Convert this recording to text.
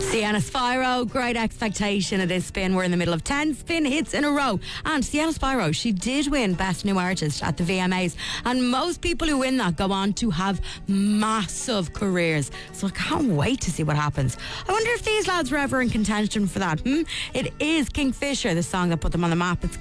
Sienna Spyro, great expectation of this spin. We're in the middle of 10 spin hits in a row. And Sienna Spyro, she did win Best New Artist at the VMAs. And most people who win that go on to have massive careers. So I can't wait to see what happens. I wonder if these lads were ever in contention for that. It is Kingfisher, the song that put them on the map. It's